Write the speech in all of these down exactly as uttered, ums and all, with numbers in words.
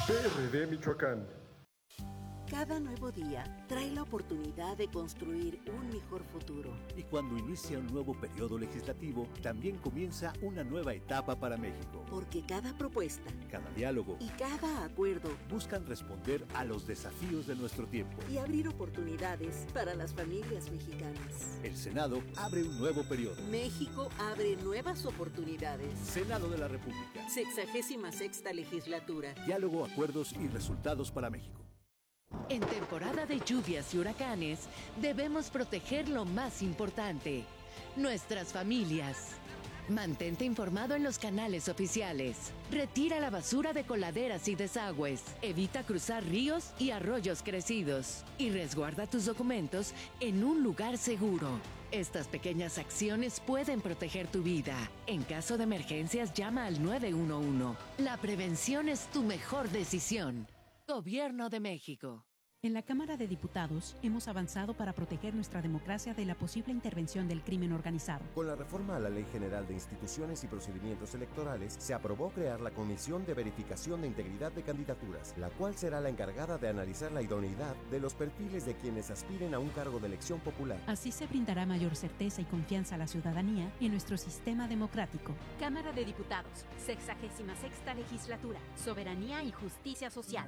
P R D Michoacán. Cada nuevo día trae la oportunidad de construir un mejor futuro. Y cuando inicia un nuevo periodo legislativo, también comienza una nueva etapa para México. Porque cada propuesta, cada diálogo y cada acuerdo buscan responder a los desafíos de nuestro tiempo y abrir oportunidades para las familias mexicanas. El Senado abre un nuevo periodo. México abre nuevas oportunidades. Senado de la República. Sexagésima sexta legislatura. Diálogo, acuerdos y resultados para México. En temporada de lluvias y huracanes, debemos proteger lo más importante, nuestras familias. Mantente informado en los canales oficiales. Retira la basura de coladeras y desagües. Evita cruzar ríos y arroyos crecidos. Y resguarda tus documentos en un lugar seguro. Estas pequeñas acciones pueden proteger tu vida. En caso de emergencias, llama al nueve uno uno. La prevención es tu mejor decisión. Gobierno de México. En la Cámara de Diputados hemos avanzado para proteger nuestra democracia de la posible intervención del crimen organizado. Con la reforma a la Ley General de Instituciones y Procedimientos Electorales, se aprobó crear la Comisión de Verificación de Integridad de Candidaturas, la cual será la encargada de analizar la idoneidad de los perfiles de quienes aspiren a un cargo de elección popular. Así se brindará mayor certeza y confianza a la ciudadanía en nuestro sistema democrático. Cámara de Diputados, sexagésima sexta legislatura, soberanía y justicia social.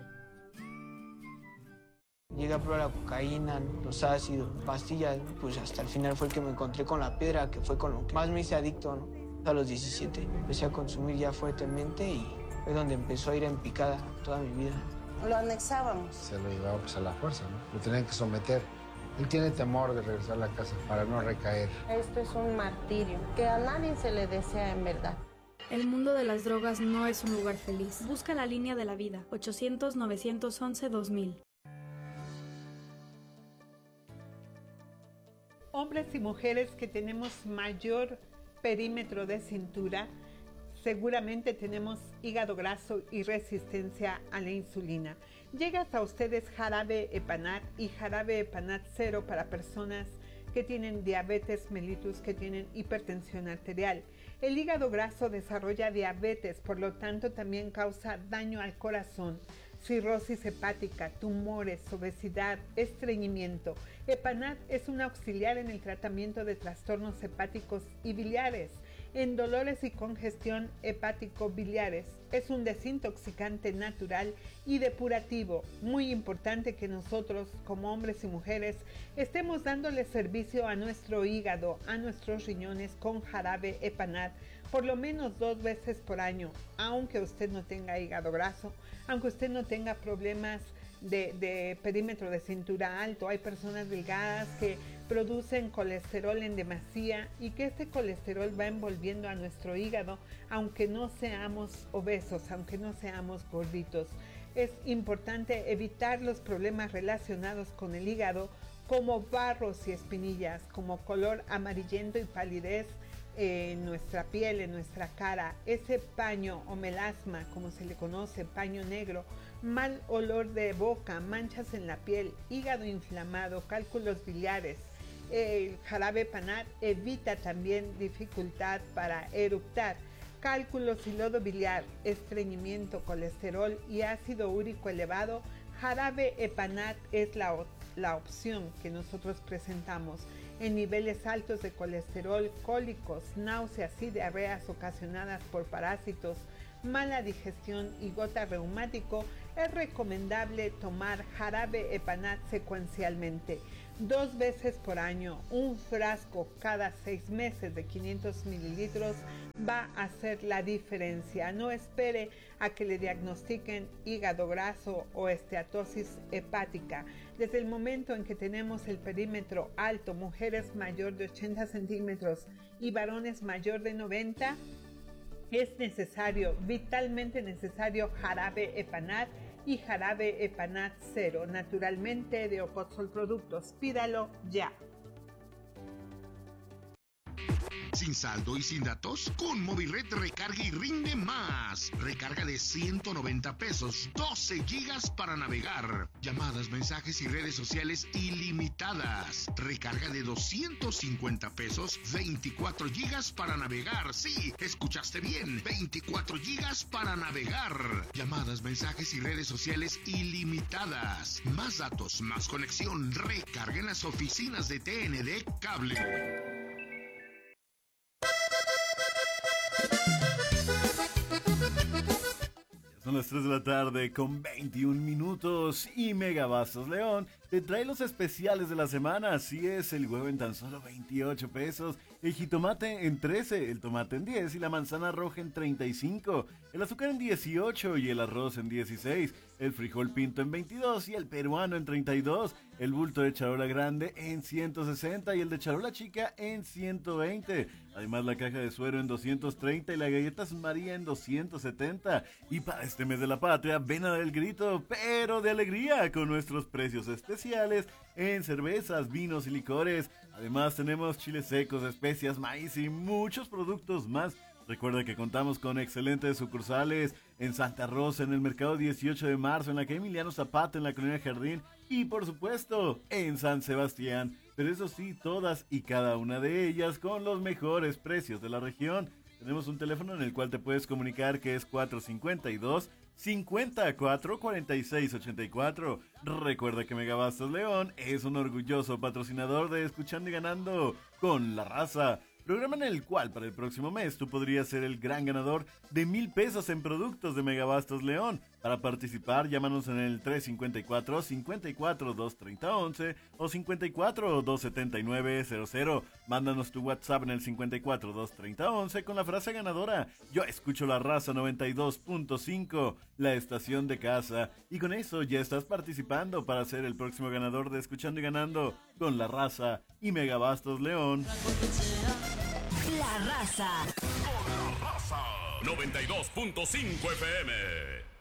Llegué a probar la cocaína, los ácidos, pastillas, pues hasta el final fue el que me encontré con la piedra, que fue con lo que más me hice adicto, ¿no? A los diecisiete empecé a consumir ya fuertemente y fue donde empezó a ir en picada toda mi vida. Lo anexábamos. Se lo llevaba pues a la fuerza, ¿no? Lo tenían que someter. Él tiene temor de regresar a la casa para no recaer. Esto es un martirio que a nadie se le desea en verdad. El mundo de las drogas no es un lugar feliz. Busca la línea de la vida, ochocientos, novecientos once, dos mil. Hombres y mujeres que tenemos mayor perímetro de cintura, seguramente tenemos hígado graso y resistencia a la insulina. Llega hasta ustedes Jarabe Epanat y Jarabe Epanat Cero para personas que tienen diabetes mellitus, que tienen hipertensión arterial. El hígado graso desarrolla diabetes, por lo tanto también causa daño al corazón, cirrosis hepática, tumores, obesidad, estreñimiento. Epanat es un auxiliar en el tratamiento de trastornos hepáticos y biliares. En dolores y congestión hepático-biliares es un desintoxicante natural y depurativo. Muy importante que nosotros, como hombres y mujeres, estemos dándole servicio a nuestro hígado, a nuestros riñones con Jarabe Epanat, por lo menos dos veces por año, aunque usted no tenga hígado graso, aunque usted no tenga problemas de, de perímetro de cintura alto. Hay personas delgadas que producen colesterol en demasía y que este colesterol va envolviendo a nuestro hígado, aunque no seamos obesos, aunque no seamos gorditos. Es importante evitar los problemas relacionados con el hígado, como barros y espinillas, como color amarillento y palidez en nuestra piel, en nuestra cara, ese paño o melasma, como se le conoce, paño negro, mal olor de boca, manchas en la piel, hígado inflamado, cálculos biliares. El Jarabe Epanat evita también dificultad para eructar, cálculos y lodo biliar, estreñimiento, colesterol y ácido úrico elevado. Jarabe Epanat es la, la opción que nosotros presentamos. En niveles altos de colesterol, cólicos, náuseas y diarreas ocasionadas por parásitos, mala digestión y gota reumático, es recomendable tomar Jarabe Epanat secuencialmente, dos veces por año. Un frasco cada seis meses de quinientos mililitros va a hacer la diferencia. No espere a que le diagnostiquen hígado graso o esteatosis hepática. Desde el momento en que tenemos el perímetro alto, mujeres mayor de ochenta centímetros y varones mayor de noventa, es necesario, vitalmente necesario, Jarabe Epanat y Jarabe Epanat Cero, naturalmente de Ocotzol Productos. Pídalo ya. sin saldo y sin datos? Con Movirred recarga y rinde más. Recarga de ciento noventa pesos, doce gigas para navegar. Llamadas, mensajes y redes sociales ilimitadas. Recarga de doscientos cincuenta pesos, veinticuatro gigas para navegar. Sí, escuchaste bien, veinticuatro gigas para navegar. Llamadas, mensajes y redes sociales ilimitadas. Más datos, más conexión. Recarga en las oficinas de T N D Cable. Son las tres de la tarde con veintiún minutos y Megabastos León te trae los especiales de la semana. Así es, el huevo en tan solo veintiocho pesos, el jitomate en trece, el tomate en diez y la manzana roja en treinta y cinco, el azúcar en dieciocho y el arroz en dieciséis, el frijol pinto en veintidós y el peruano en treinta y dos, el bulto de charola grande en ciento sesenta y el de charola chica en ciento veinte. Además, la caja de suero en doscientos treinta y la galletas María en doscientos setenta. Y para este mes de la patria, ven a dar el grito, pero de alegría, con nuestros precios especiales en cervezas, vinos y licores. Además, tenemos chiles secos, especias, maíz y muchos productos más. Recuerda que contamos con excelentes sucursales en Santa Rosa, en el mercado dieciocho de marzo, en la calle Emiliano Zapata, en la colonia Jardín y, por supuesto, en San Sebastián. Pero eso sí, todas y cada una de ellas con los mejores precios de la región. Tenemos un teléfono en el cual te puedes comunicar, que es cuatro cinco dos, cinco cuatro, cuatro seis ocho cuatro. Recuerda que Megabastos León es un orgulloso patrocinador de Escuchando y Ganando con La Raza, programa en el cual para el próximo mes tú podrías ser el gran ganador de mil pesos en productos de Megabastos León. Para participar, llámanos en el tres cinco cuatro, cinco cuatro, dos tres cero, once o cinco cuatro, dos siete nueve cero cero. Mándanos tu WhatsApp en el cinco cuatro, dos tres cero, once con la frase ganadora: yo escucho La Raza noventa y dos punto cinco, la estación de casa. Y con eso ya estás participando para ser el próximo ganador de Escuchando y Ganando con La Raza y Megabastos León. La Raza. Con La Raza noventa y dos punto cinco F M.